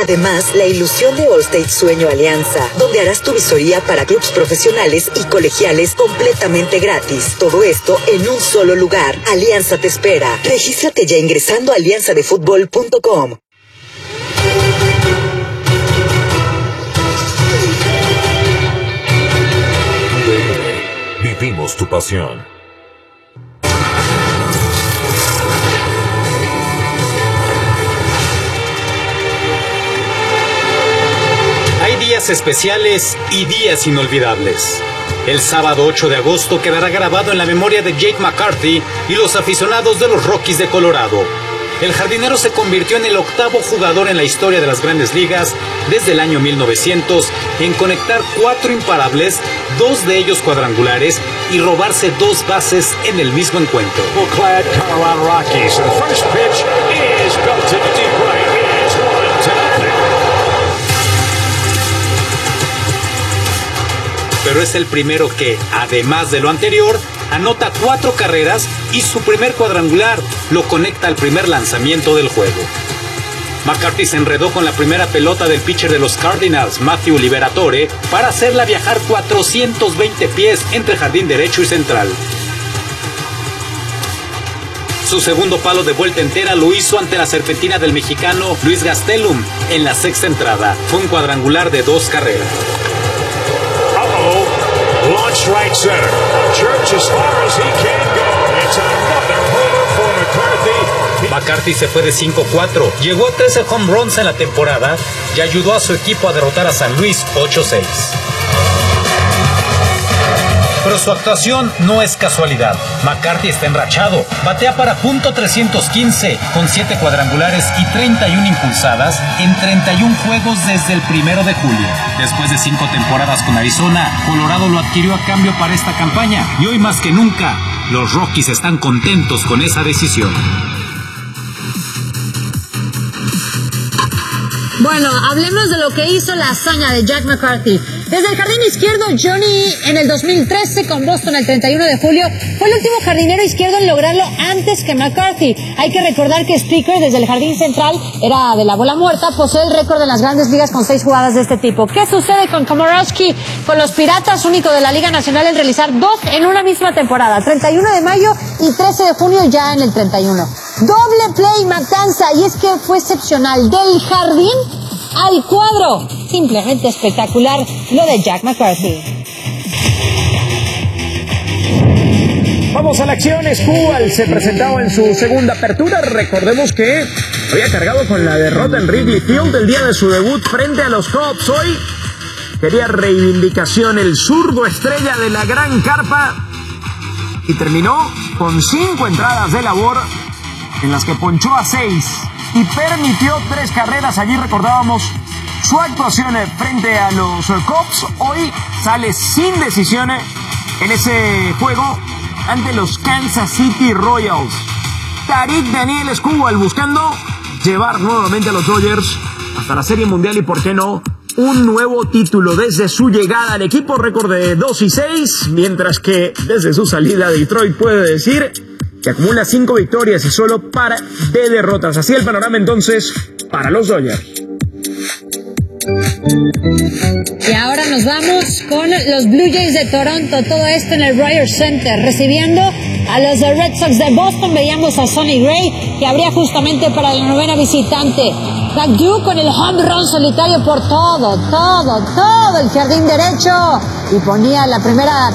Además, la ilusión de Allstate Sueño Alianza, donde harás tu visoría para clubes profesionales y colegiales completamente gratis. Todo esto en un solo lugar. Alianza te espera. Regístrate ya ingresando a alianzadefutbol.com. Vivimos tu pasión. Hay días especiales y días inolvidables. El sábado 8 de agosto quedará grabado en la memoria de Jake McCarthy y los aficionados de los Rockies de Colorado. El jardinero se convirtió en el 8º jugador en la historia de las Grandes Ligas desde el año 1900 en conectar 4 imparables, 2 de ellos cuadrangulares, y robarse 2 bases en el mismo encuentro. Colorado Rockies. The first pitch is belted to deep right. It's 1-0. Pero es el primero que, además de lo anterior, anota 4 carreras y su primer cuadrangular lo conecta al primer lanzamiento del juego. McCarthy se enredó con la primera pelota del pitcher de los Cardinals, Matthew Liberatore, para hacerla viajar 420 pies entre jardín derecho y central. Su segundo palo de vuelta entera lo hizo ante la serpentina del mexicano Luis Gastelum en la 6ª entrada. Fue un cuadrangular de 2 carreras. Launch right center. Church as far as he can go. It's another homer for McCarthy. McCarthy se fue de 5-4, llegó a 13 home runs en la temporada y ayudó a su equipo a derrotar a San Luis 8-6. Pero su actuación no es casualidad. McCarthy está enrachado, batea para .315 con 7 cuadrangulares y 31 impulsadas en 31 juegos desde el 1 de julio. Después de 5 temporadas con Arizona, Colorado lo adquirió a cambio para esta campaña y hoy más que nunca, los Rockies están contentos con esa decisión. Bueno, hablemos de lo que hizo la hazaña de Jack McCarthy. Desde el jardín izquierdo, Johnny en el 2013 con Boston el 31 de julio fue el último jardinero izquierdo en lograrlo antes que McCarthy. Hay que recordar que Speaker desde el jardín central era de la bola muerta, posee el récord de las Grandes Ligas con 6 jugadas de este tipo. ¿Qué sucede con Komorowski? Con los Piratas, único de la Liga Nacional en realizar 2 en una misma temporada, 31 de mayo y 13 de junio ya en el 31. Doble play Matanza, y es que fue excepcional, del jardín al cuadro. Simplemente espectacular lo de Jack McCarthy. Vamos a la acción. Skubal se presentaba en su segunda apertura. Recordemos que había cargado con la derrota en Wrigley Field el día de su debut frente a los Cubs. Hoy quería reivindicación el zurdo estrella de la gran carpa y terminó con 5 entradas de labor en las que ponchó a 6 y permitió 3 carreras. Allí recordábamos su actuación frente a los Cubs. Hoy sale sin decisiones en ese juego ante los Kansas City Royals. Tarik Daniel Skubal buscando llevar nuevamente a los Dodgers hasta la Serie Mundial y, por qué no, un nuevo título desde su llegada al equipo. Récord de 2-6, mientras que desde su salida de Detroit puede decir que acumula 5 victorias y solo par de derrotas. Así el panorama entonces para los Dodgers. Y ahora nos vamos con los Blue Jays de Toronto. Todo esto en el Rogers Center, recibiendo a los Red Sox de Boston. Veíamos a Sonny Gray, que abría justamente para la novena visitante. McDougall con el home run solitario por todo el jardín derecho, y ponía la primera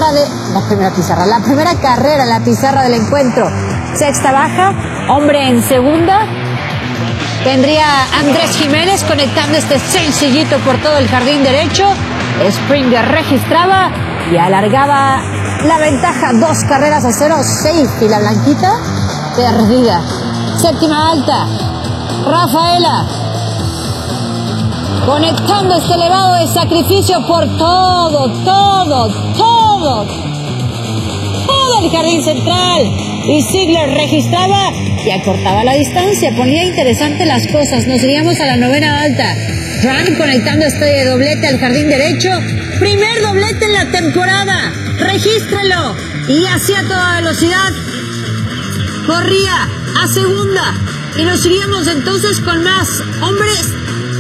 carrera, la pizarra del encuentro. Sexta baja, hombre en segunda. Tendría Andrés Jiménez conectando este sencillito por todo el jardín derecho. Springer registraba y alargaba la ventaja, 2 carreras a 0. Safety, la blanquita perdida. Séptima alta, Rafaela conectando este elevado de sacrificio por todo el jardín central. Y Ziegler registraba y acortaba la distancia, ponía interesante las cosas. Nos iríamos a la novena alta. Tran conectando este doblete al jardín derecho. Primer doblete en la temporada. Regístrelo. Y hacía toda velocidad. Corría a segunda. Y nos iríamos entonces con más hombres